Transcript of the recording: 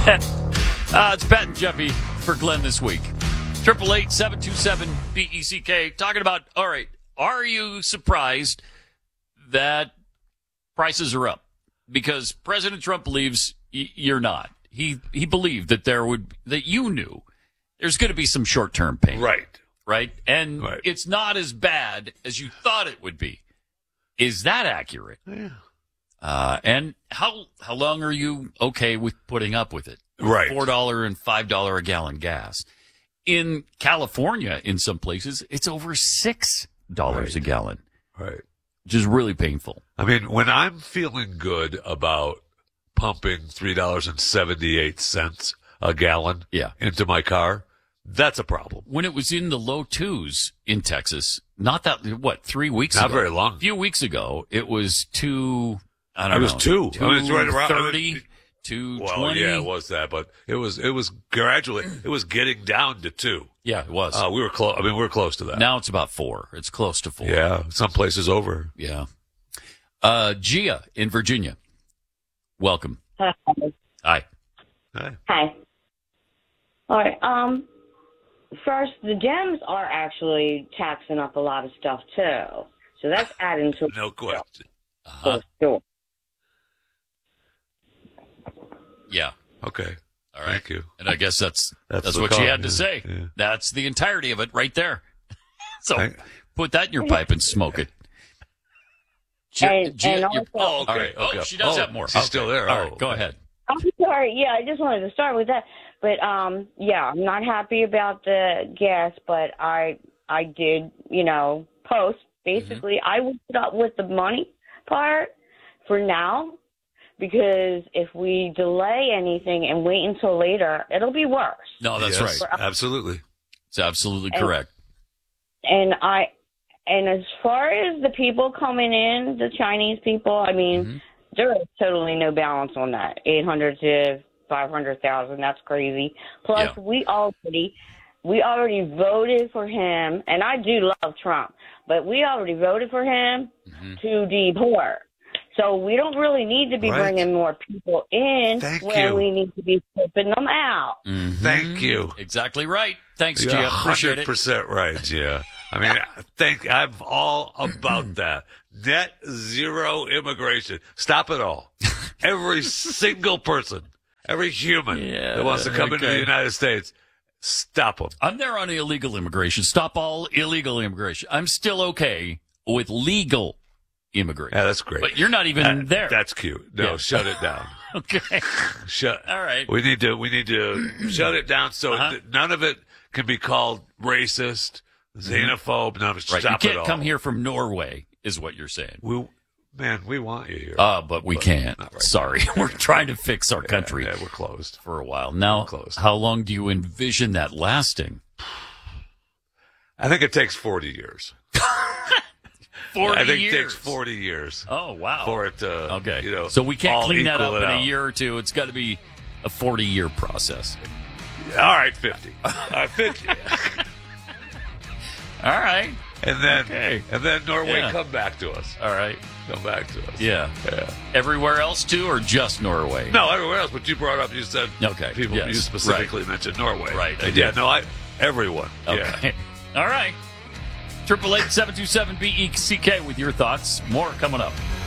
It's Pat and Jeffy for Glenn this week. 888-727-BECK. Talking about, all right, are you surprised that prices are up? Because President Trump believes you're not. He believed that that you knew there's going to be some short-term pain. Right? And it's not as bad as you thought it would be. Is that accurate? Yeah. And how long are you okay with putting up with it? Right. $4 and $5 a gallon gas. In California, in some places, it's over $6 a gallon. Right. Which is really painful. I mean, when I'm feeling good about pumping $3.78 a gallon into my car, that's a problem. When it was in the low twos in Texas, not that, 3 weeks ago? Not very long. A few weeks ago, it was two. It was two. I mean, it's right around 30, 220. Well, yeah, it was that, but it was gradually. It was getting down to 2. Yeah, it was. We were close. I mean, we were close to that. Now it's about 4. It's close to 4. Yeah, some places over. Yeah. Gia in Virginia. Welcome. Hi. Hi. Hi. All right. First, the Dems are actually taxing up a lot of stuff too, so that's adding to no question. For sure. Yeah. Okay. All right. Thank you. And I guess that's the what call, she had to say. Yeah. That's the entirety of it right there. So put that in your pipe and smoke it. And also, all right. Okay. Oh, she does have more. She's still there. All right. Go ahead. I'm sorry. Yeah, I just wanted to start with that. But yeah, I'm not happy about the gas, but I did, post. Basically, I would put up with the money part for now, because if we delay anything and wait until later, it'll be worse. No, that's right. Absolutely. It's absolutely correct. And as far as the people coming in, the Chinese people, I mean, there is totally no balance on that. 800 to 500,000, that's crazy. Plus, we already voted for him, and I do love Trump, but we already voted for him to deport. So we don't really need to be bringing more people in we need to be flipping them out. Thank you. Exactly right. Thanks, You're Gia. Appreciate it. 100% right, Gia. I mean, I'm all about that. Net zero immigration. Stop it all. Every single person, every human that wants to come into the United States, stop them. I'm there on illegal immigration. Stop all illegal immigration. I'm still okay with legal immigration. Yeah, that's great. But you're not even there. That's cute. No, shut it down. Okay. All right. We need to shut it down so none of it can be called racist, xenophobe. None of it. Right. Stop You it can't all. come here from Norway, is what you're saying. We want you here. But we can't. Not right Sorry. We're trying to fix our country. Yeah, we're closed for a while. Now, how long do you envision that lasting? I think it takes 40 years. 40 I think years. it takes 40 years. Oh, wow. For it to, so we can't clean that up in out. a year or two. It's got to be a 40-year process. All right, 50. 50. All right. And then Norway come back to us. All right. Come back to us. Yeah. Everywhere else too, or just Norway? No, everywhere else. But you brought up, you said people. Yes. You specifically mentioned Norway. Right. Everyone. Okay. Yeah. All right. 888-727-BECK with your thoughts. More coming up.